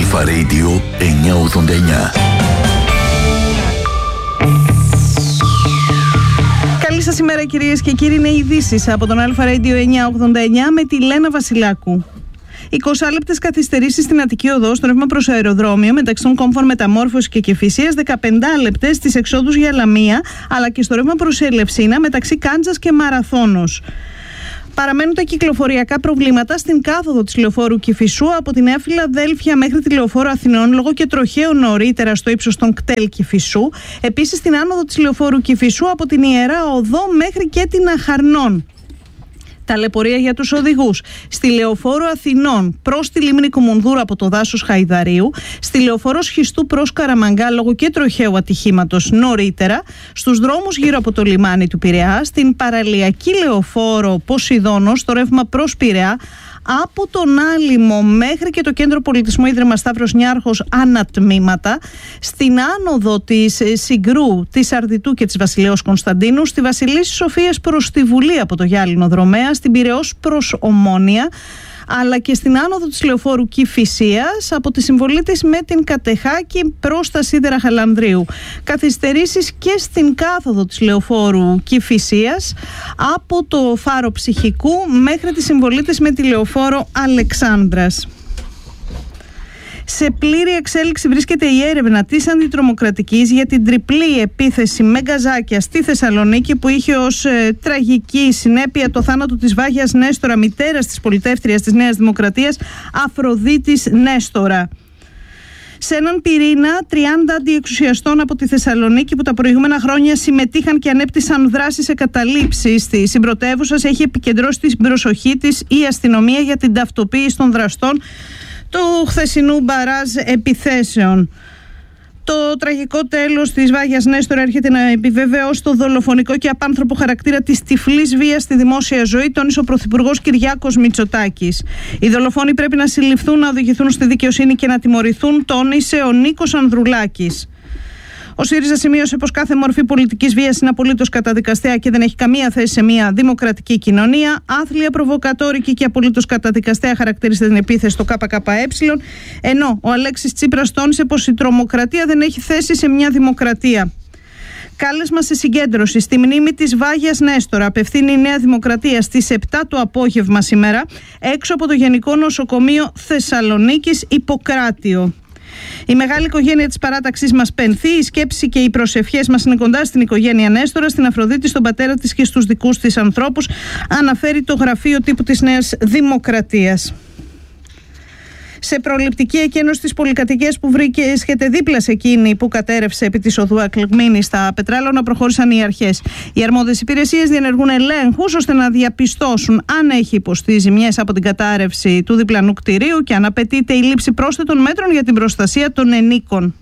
Αλφα Radio 989. Καλή σας ημέρα κυρίες και κύριοι, είναι οι ειδήσεις από τον Αλφα Radio 989 με τη Λένα Βασιλάκου. 20 λεπτές καθυστερήσεις στην Αττική Οδό στο ρεύμα προς αεροδρόμιο μεταξύ των κόμβων Μεταμόρφωση και Κηφισίας, 15 λεπτές στις εξόδους για Λαμία, αλλά και στο ρεύμα προς Ελευσίνα μεταξύ Κάντζας και Μαραθώνος. Παραμένουν τα κυκλοφοριακά προβλήματα στην κάθοδο της λεωφόρου Κηφισού από τη Νέα Φιλαδέλφια μέχρι τη λεωφόρο Αθηνών λόγω και τροχαίων νωρίτερα στο ύψος των κτέλ Κηφισού. Επίσης στην άνοδο της λεωφόρου Κηφισού από την Ιερά Οδό μέχρι και την Αχαρνών. Ταλαιπωρία για τους οδηγούς στη λεωφόρο Αθηνών προς τη λίμνη Κουμουνδούρου από το δάσος Χαϊδαρίου, στη λεωφόρο Σχιστού προς Καραμαγκά λόγω και τροχαίου ατυχήματος νωρίτερα, στους δρόμους γύρω από το λιμάνι του Πειραιά, στην παραλιακή λεωφόρο Ποσειδώνος στο ρεύμα προς Πειραιά, από τον Άλυμο μέχρι και το Κέντρο Πολιτισμού Ίδρυμα Σταύρος Νιάρχος ανατμήματα, στην άνοδο της Συγκρού, της Αρδιτού και της Βασιλέως Κωνσταντίνου, στη Βασιλίσσης Σοφίας προς τη Βουλή από το Γιάλινο Δρομέα, στην Πειραιώς προς Ομόνια, αλλά και στην άνοδο της λεωφόρου Κηφισίας από τη συμβολή της με την Κατεχάκη προς τα Σίδερα Χαλανδρίου. Καθυστερήσεις και στην κάθοδο της λεωφόρου Κηφισίας από το Φάρο Ψυχικού μέχρι τη συμβολή της με τη λεωφόρο Αλεξάνδρας. Σε πλήρη εξέλιξη βρίσκεται η έρευνα της αντιτρομοκρατικής για την τριπλή επίθεση με γκαζάκια στη Θεσσαλονίκη που είχε ως τραγική συνέπεια το θάνατο της Βάγιας Νέστορα, μητέρας της πολιτεύτριας της Νέας Δημοκρατίας Αφροδίτης Νέστορα. Σε έναν πυρήνα 30 αντιεξουσιαστών από τη Θεσσαλονίκη που τα προηγούμενα χρόνια συμμετείχαν και ανέπτυσαν δράσεις εγκαταλείψης της συμπρωτεύουσας, έχει επικεντρώσει την προσοχή της η αστυνομία για την ταυτοποίηση των δραστών του χθεσινού μπαράζ επιθέσεων. Το τραγικό τέλος της Βάγιας Νέστορα έρχεται να επιβεβαιώσει το δολοφονικό και απάνθρωπο χαρακτήρα της τυφλής βίας στη δημόσια ζωή, τόνισε ο Πρωθυπουργός Κυριάκος Μητσοτάκης. Οι δολοφόνοι πρέπει να συλληφθούν, να οδηγηθούν στη δικαιοσύνη και να τιμωρηθούν, τόνισε ο Νίκος Ανδρουλάκης. Ο ΣΥΡΙΖΑ σημείωσε πως κάθε μορφή πολιτικής βίας είναι απολύτως καταδικαστέα και δεν έχει καμία θέση σε μια δημοκρατική κοινωνία. Άθλια, προβοκατόρικη και απολύτως καταδικαστέα χαρακτήρισε την επίθεση στο ΚΚΕ, ενώ ο Αλέξης Τσίπρας τόνισε πως η τρομοκρατία δεν έχει θέση σε μια δημοκρατία. Κάλεσμα σε συγκέντρωση στη μνήμη της Βάγιας Νέστορα απευθύνει η Νέα Δημοκρατία στις 7 το απόγευμα σήμερα έξω από το Γενικό Νοσοκομείο Θεσσαλονίκης Ιπποκράτιο. Η μεγάλη οικογένεια της παράταξής μας πενθεί, η σκέψη και οι προσευχές μας είναι κοντά στην οικογένεια Νέστορα, στην Αφροδίτη, στον πατέρα της και στους δικούς της ανθρώπους, αναφέρει το γραφείο τύπου της Νέας Δημοκρατίας. Σε προληπτική εκένωση της πολυκατοικίας που βρίσκεται δίπλα σε εκείνη που κατέρευσε επί της οδού Ακλεγμίνη στα Πετράλωνα προχώρησαν οι αρχές. Οι αρμόδιες υπηρεσίες διενεργούν ελέγχους ώστε να διαπιστώσουν αν έχει υποστεί ζημιές από την κατάρρευση του διπλανού κτηρίου και αν απαιτείται η λήψη πρόσθετων μέτρων για την προστασία των ενίκων.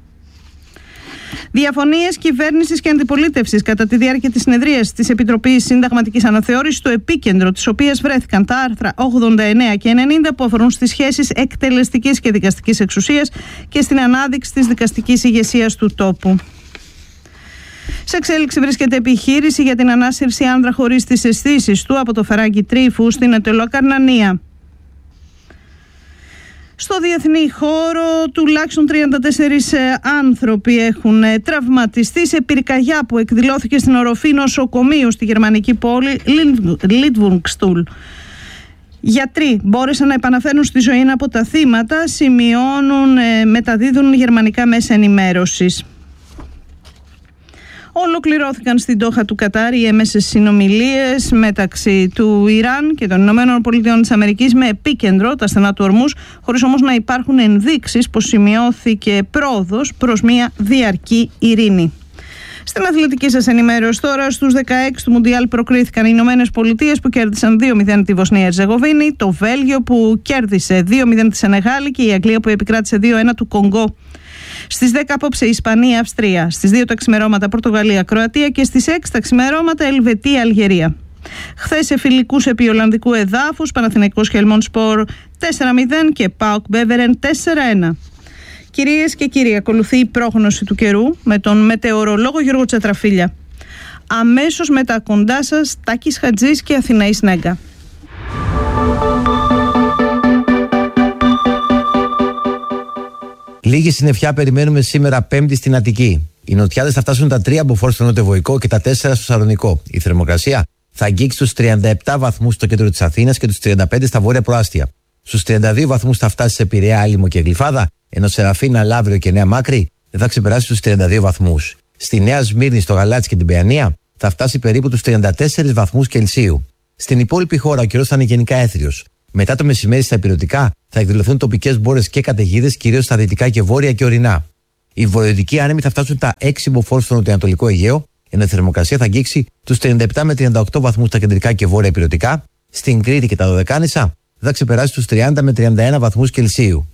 Διαφωνίες κυβέρνησης και αντιπολίτευσης κατά τη διάρκεια της συνεδρίας της Επιτροπής Συνταγματικής Αναθεώρησης, στο επίκεντρο της οποίας βρέθηκαν τα άρθρα 89 και 90 που αφορούν στις σχέσεις εκτελεστικής και δικαστικής εξουσίας και στην ανάδειξη της δικαστικής ηγεσίας του τόπου. Σε εξέλιξη βρίσκεται επιχείρηση για την ανάσυρση άνδρα χωρίς τις αισθήσεις του από το Φαράγγι Τρίφου στην Αττολοκαρνανία. Στο διεθνή χώρο τουλάχιστον 34 άνθρωποι έχουν τραυματιστεί σε πυρκαγιά που εκδηλώθηκε στην οροφή νοσοκομείου στη γερμανική πόλη Λίτβουνγκστουλ. Γιατροί μπόρεσαν να επαναφέρουν στη ζωή από τα θύματα, μεταδίδουν γερμανικά μέσα ενημέρωσης. Ολοκληρώθηκαν στην Ντόχα του Κατάρ οι έμεσες συνομιλίες μεταξύ του Ιράν και των Ηνωμένων Πολιτειών της Αμερικής με επίκεντρο τα στενά του Ορμούζ, χωρίς όμως να υπάρχουν ενδείξεις πως σημειώθηκε πρόοδος προς μια διαρκή ειρήνη. Στην αθλητική σας ενημέρωση τώρα, στους 16 του Μουντιάλ προκρίθηκαν οι Ηνωμένες Πολιτείες που κέρδισαν 2-0 τη Βοσνία Ερζεγοβίνη, το Βέλγιο που κέρδισε 2-0 τη Σενεγάλη και η Αγγλία που επικράτησε 2-1 του Κονγκό. Στις 10 απόψε Ισπανία-Αυστρία, στις 2 τα ξημερώματα Πορτογαλία-Κροατία και στις 6 τα ξημερώματα Ελβετία-Αλγερία. Χθες σε φιλικούς επί Ολλανδικού εδάφους, Παναθηναϊκός Χελμόντ Σπορ 4-0 και ΠΑΟΚ Μπέβερεν 4-1. Κυρίες και κύριοι, ακολουθεί η πρόγνωση του καιρού με τον μετεωρολόγο Γιώργο Τσατραφίλια. Αμέσως μετά κοντά σας Τάκης Χατζής και Αθηναής Νέγκα. Λίγη συννεφιά περιμένουμε σήμερα Πέμπτη στην Αττική. Οι νοτιάδες θα φτάσουν τα 3 μποφόρ στο νοτιοβοϊκό και τα 4 στο Σαλονικό. Η θερμοκρασία θα αγγίξει τους 37 βαθμούς στο κέντρο της Αθήνας και τους 35 στα βόρεια προάστια. Στους 32 βαθμούς θα φτάσει σε Πειραιά, Άλυμο και Γλυφάδα, ενώ σε Ραφίνα, Λαύριο και Νέα Μάκρη δεν θα ξεπεράσει τους 32 βαθμούς. Στη Νέα Σμύρνη, στο Γαλάτσι και την Παιανία θα φτάσει περίπου τους 34 βαθμούς Κελσίου. Στην υπόλοιπη χώρα ο καιρός θα είναι γενικά έθριος. Μετά το μεσημέρι στα ηπειρωτικά θα εκδηλωθούν τοπικές μπόρες και καταιγίδες, κυρίως στα δυτικά και βόρεια και ορεινά. Οι βορειοδυτικοί άνεμοι θα φτάσουν τα 6 μποφόρ στο νοτιοανατολικό Αιγαίο, ενώ η θερμοκρασία θα αγγίξει τους 37 με 38 βαθμούς στα κεντρικά και βόρεια ηπειρωτικά. Στην Κρήτη και τα Δωδεκάνησα θα ξεπεράσει τους 30 με 31 βαθμούς Κελσίου.